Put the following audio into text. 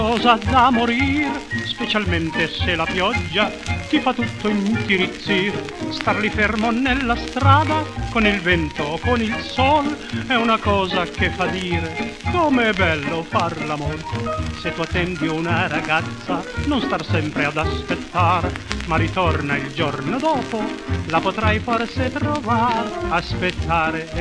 Cosa da morir, specialmente se la pioggia ti fa tutto intirizzir. Star lì fermo nella strada, con il vento o con il sol, è una cosa che fa dire com'è bello far l'amor. Se tu attendi una ragazza, non star sempre ad aspettare, ma ritorna il giorno dopo, la potrai forse trovare. Aspettare